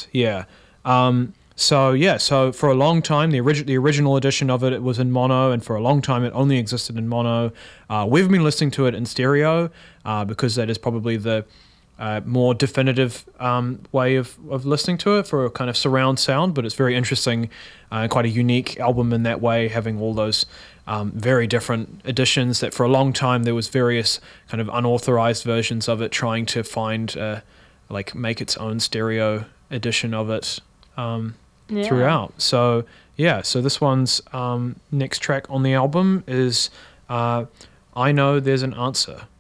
Yeah. So for a long time, the original edition of it was in mono, and for a long time it only existed in mono. We've been listening to it in stereo because that is probably the more definitive way of listening to it for a kind of surround sound, but it's very interesting, quite a unique album in that way, having all those very different editions that for a long time there was various kind of unauthorized versions of it trying to find, make its own stereo edition of it throughout. So this one's next track on the album is I Know There's an Answer.